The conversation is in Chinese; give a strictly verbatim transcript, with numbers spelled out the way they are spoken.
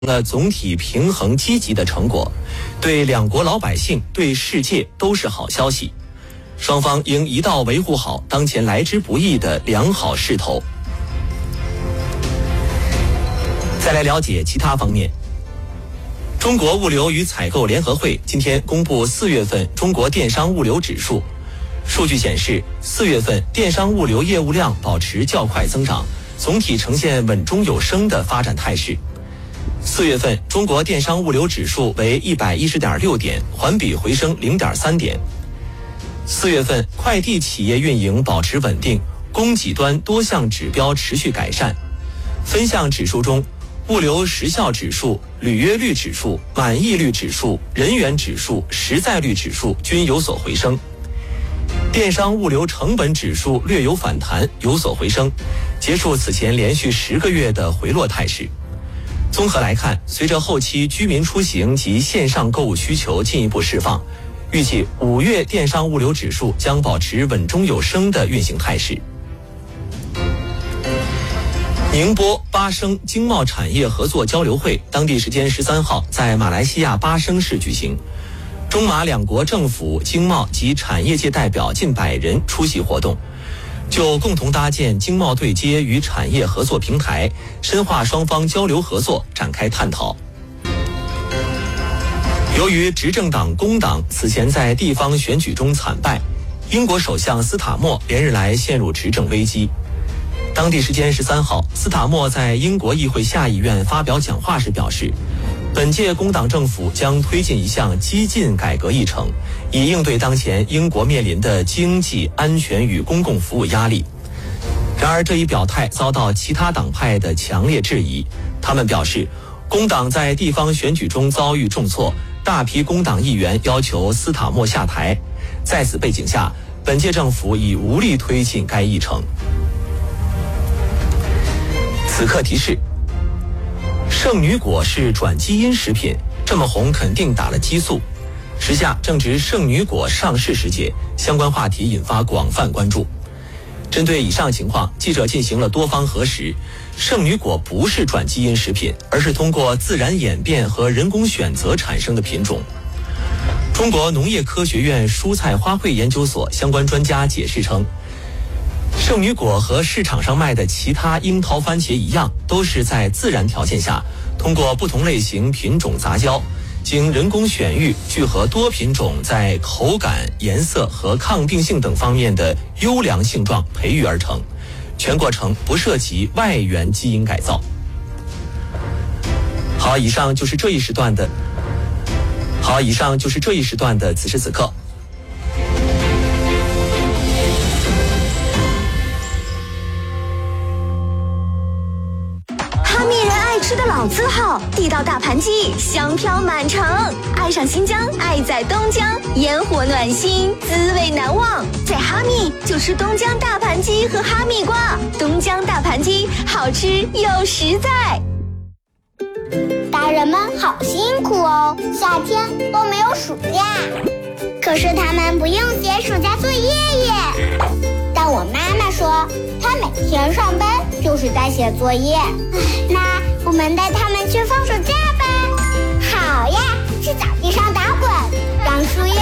了总体平衡积极的成果，对两国老百姓、对世界都是好消息。双方应一道维护好当前来之不易的良好势头。再来了解其他方面。中国物流与采购联合会今天公布四月份中国电商物流指数，数据显示，四月份电商物流业务量保持较快增长，总体呈现稳中有升的发展态势。四月份中国电商物流指数为 一百一十点六 点，环比回升 零点三 点。四月份快递企业运营保持稳定，供给端多项指标持续改善。分项指数中，物流时效指数、履约率指数、满意率指数、人员指数、实在率指数均有所回升。电商物流成本指数略有反弹，有所回升，结束此前连续十个月的回落态势。综合来看，随着后期居民出行及线上购物需求进一步释放，预计五月电商物流指数将保持稳中有升的运行态势。宁波巴生经贸产业合作交流会当地时间十三号在马来西亚巴生市举行，中马两国政府、经贸及产业界代表近百人出席活动，就共同搭建经贸对接与产业合作平台，深化双方交流合作展开探讨。由于执政党工党此前在地方选举中惨败，英国首相斯塔默连日来陷入执政危机。当地时间十三号，斯塔默在英国议会下议院发表讲话时表示，本届工党政府将推进一项激进改革议程，以应对当前英国面临的经济、安全与公共服务压力。然而，这一表态遭到其他党派的强烈质疑。他们表示，工党在地方选举中遭遇重挫，大批工党议员要求斯塔默下台。在此背景下，本届政府已无力推进该议程。此刻提示：圣女果是转基因食品，这么红肯定打了激素。时下正值圣女果上市时节，相关话题引发广泛关注。针对以上情况，记者进行了多方核实，圣女果不是转基因食品，而是通过自然演变和人工选择产生的品种。中国农业科学院蔬菜花卉研究所相关专家解释称，圣女果和市场上卖的其他樱桃番茄一样，都是在自然条件下通过不同类型品种杂交，经人工选育聚合多品种在口感、颜色和抗病性等方面的优良性状培育而成，全过程不涉及外源基因改造。好，以上就是这一时段的好，以上就是这一时段的此时此刻。 哈密人爱吃的老字号，地道大盘鸡，香飘满城。爱上新疆，爱在东江，烟火暖心，滋味难忘。在哈密就吃东江大盘鸡和哈密瓜，东江大盘鸡好吃又实在。 大人们好辛苦哦，夏天都没有暑假，可是他们不用写暑假作业耶。但我妈妈说，她每天上班就是在写作业。那我们带他们去放暑假吧。好呀，去草地上打滚，让树叶